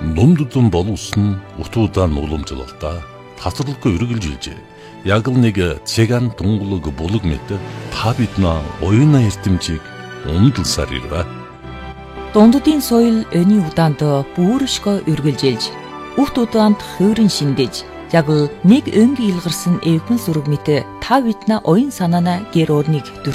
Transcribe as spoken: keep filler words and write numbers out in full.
Дундудан боловсон утуудаа нууламжлалтаа тасралгүй үргэлжилжээ. Яг л нэг цэган тунгалаг булаг мэт та биднээ оюуна эрдэмжийг ундалсаар ирвэ. Дундудын соёл өний удаанд бүршгөө үргэлжилж, үхт удаанд хувирын шиндэж, яг л нэг өнг илгарсан эвхэн сүрэг мэт та биднээ оюун санаана гэр орныг